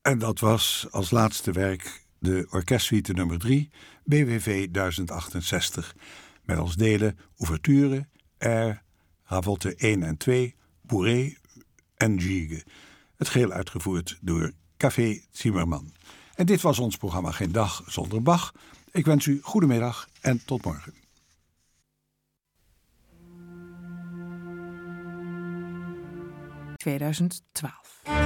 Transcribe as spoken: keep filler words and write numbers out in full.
En dat was als laatste werk de orkestsuite nummer drie, B W V duizend achtenzestig, met als delen ouverture, air, ravotte één en twee, bourrée en gigue. Het geheel uitgevoerd door Café Zimmerman. En dit was ons programma Geen Dag Zonder Bach. Ik wens u goedemiddag en tot morgen. tweeduizend twaalf